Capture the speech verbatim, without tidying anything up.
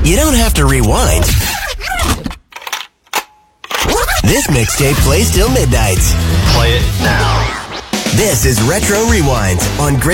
you don't have to rewind. This mixtape plays till midnight. Play it now. This is Retro Rewind on Great